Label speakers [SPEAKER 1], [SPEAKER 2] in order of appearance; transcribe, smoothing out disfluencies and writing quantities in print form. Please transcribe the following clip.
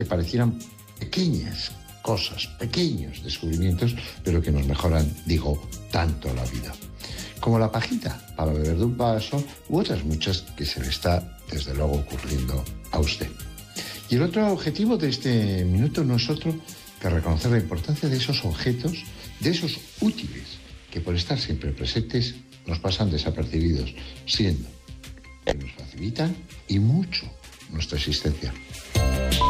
[SPEAKER 1] que parecieran pequeñas cosas, pequeños descubrimientos, pero que nos mejoran, digo, tanto la vida. Como la pajita para beber de un vaso u otras muchas que se le está, desde luego, ocurriendo a usted. Y el otro objetivo de este minuto no es otro que reconocer la importancia de esos objetos, de esos útiles, que por estar siempre presentes nos pasan desapercibidos, siendo que nos facilitan y mucho nuestra existencia.